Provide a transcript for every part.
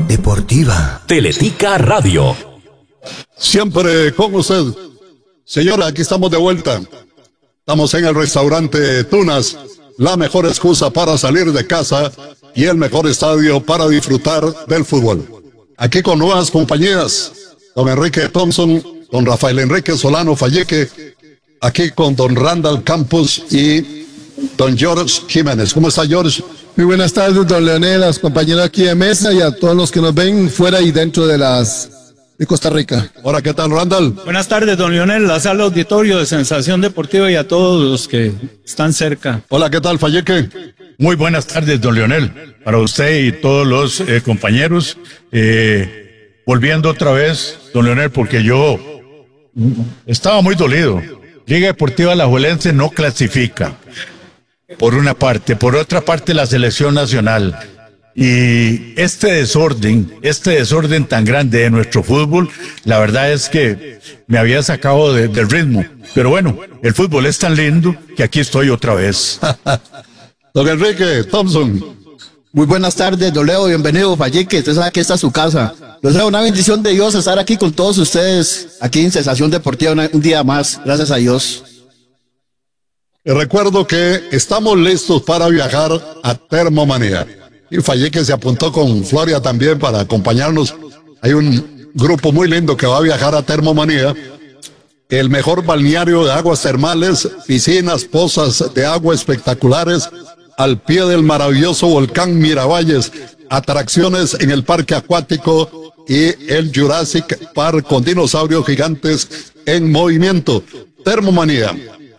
Deportiva. Teletica Radio. Siempre con usted. Señora, aquí estamos de vuelta. Estamos en el restaurante Tunas, la mejor excusa para salir de casa y el mejor estadio para disfrutar del fútbol. Aquí con nuevas compañías, don Enrique Thompson, don Rafael Enrique Solano Falleque, aquí con don Randall Campos y don George Jiménez. ¿Cómo está, George? Muy buenas tardes, don Leonel, a los compañeros aquí de mesa y a todos los que nos ven fuera y dentro de Costa Rica. Hola, ¿qué tal, Randall? Buenas tardes, don Leonel, la sala auditorio de Sensación Deportiva y a todos los que están cerca. Hola, ¿qué tal, Falleque? Muy buenas tardes, don Leonel, para usted y todos los compañeros. Volviendo otra vez, don Leonel, porque yo estaba muy dolido. Liga Deportiva Alajuelense no clasifica, por una parte. Por otra parte, la selección nacional. Y este desorden tan grande de nuestro fútbol, la verdad es que me había sacado del ritmo. Pero bueno, el fútbol es tan lindo que aquí estoy otra vez. Don Enrique Thompson. Muy buenas tardes, don Leo, bienvenido, Falleque, usted sabe que esta es su casa. Les traigo una bendición de Dios estar aquí con todos ustedes, aquí en Sensación Deportiva un día más, gracias a Dios. Recuerdo que estamos listos para viajar a Termomanía. Y Falleque se apuntó con Floria también para acompañarnos. Hay un grupo muy lindo que va a viajar a Termomanía. El mejor balneario de aguas termales, piscinas, pozas de agua espectaculares, al pie del maravilloso volcán Miravalles, atracciones en el parque acuático y el Jurassic Park con dinosaurios gigantes en movimiento. Termomanía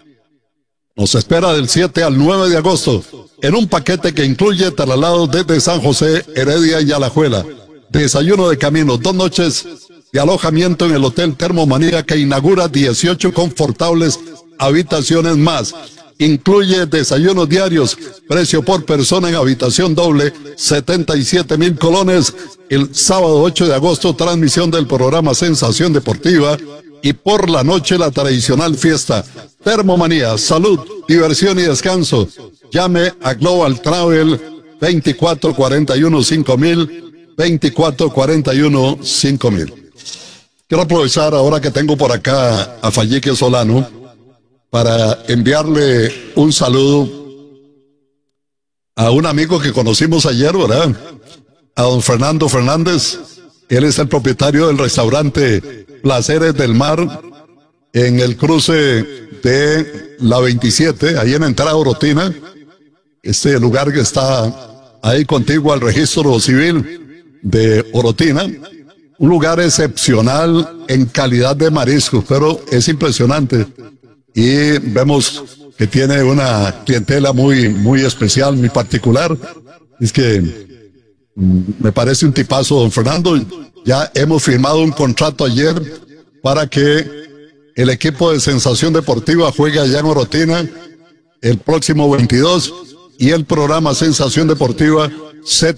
nos espera del 7 al 9 de agosto en un paquete que incluye traslados desde San José, Heredia y Alajuela, desayuno de camino, 2 noches de alojamiento en el Hotel Termomanía que inaugura 18 confortables habitaciones más. Incluye desayunos diarios, precio por persona en habitación doble, 77,000 colones. El sábado 8 de agosto, transmisión del programa Sensación Deportiva. Y por la noche, la tradicional fiesta. Termomanía, salud, diversión y descanso. Llame a Global Travel 2441-5000, 2441-5000. Quiero aprovechar ahora que tengo por acá a Falleque Solano para enviarle un saludo a un amigo que conocimos ayer, ¿verdad? A don Fernando Fernández. Él es el propietario del restaurante Placeres del Mar en el cruce de la 27, ahí en entrada Orotina. Este lugar que está ahí contiguo al registro civil de Orotina. Un lugar excepcional en calidad de mariscos, pero es impresionante. Y vemos que tiene una clientela muy especial, muy particular. Es que me parece un tipazo, don Fernando. Ya hemos firmado un contrato ayer para que el equipo de Sensación Deportiva juegue allá en Orotina el próximo 22 y el programa Sensación Deportiva se